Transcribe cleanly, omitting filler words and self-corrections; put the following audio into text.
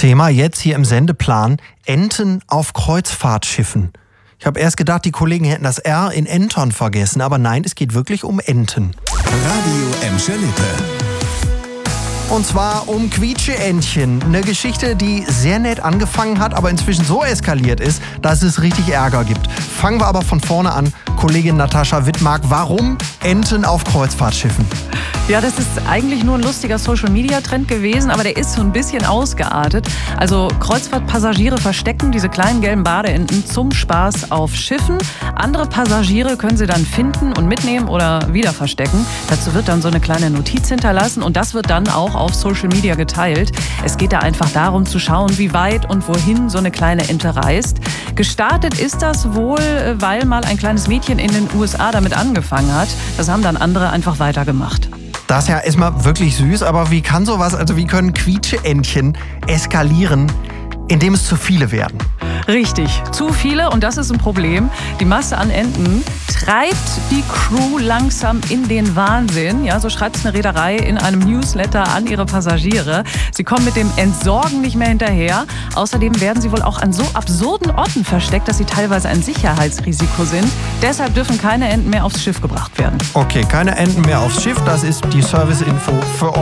Thema jetzt hier im Sendeplan: Enten auf Kreuzfahrtschiffen. Ich habe erst gedacht, die Kollegen hätten das R in Enton vergessen, aber nein, es geht wirklich um Enten. Radio Emscher Lippe. Und zwar um Quietsche-Entchen. Eine Geschichte, die sehr nett angefangen hat, aber inzwischen so eskaliert ist, dass es richtig Ärger gibt. Fangen wir aber von vorne an. Kollegin Natascha Wittmark, warum Enten auf Kreuzfahrtschiffen? Ja, das ist eigentlich nur ein lustiger Social-Media-Trend gewesen, aber der ist so ein bisschen ausgeartet. Also Kreuzfahrtpassagiere verstecken diese kleinen gelben Badeenten zum Spaß auf Schiffen. Andere Passagiere können sie dann finden und mitnehmen oder wieder verstecken. Dazu wird dann so eine kleine Notiz hinterlassen und das wird dann auch auf Social Media geteilt. Es geht da einfach darum zu schauen, wie weit und wohin so eine kleine Ente reist. Gestartet ist das wohl, weil mal ein kleines Mädchen in den USA damit angefangen hat. Das haben dann andere einfach weitergemacht. Das ist ja erstmal wirklich süß, aber wie kann sowas, also wie können Quietsche-Entchen eskalieren, indem es zu viele werden? Richtig, zu viele und das ist ein Problem. Die Masse an Enten treibt die Crew langsam in den Wahnsinn. Ja, so schreibt es eine Reederei in einem Newsletter an ihre Passagiere. Sie kommen mit dem Entsorgen nicht mehr hinterher. Außerdem werden sie wohl auch an so absurden Orten versteckt, dass sie teilweise ein Sicherheitsrisiko sind. Deshalb dürfen keine Enten mehr aufs Schiff gebracht werden. Okay, keine Enten mehr aufs Schiff, das ist die Serviceinfo für euch.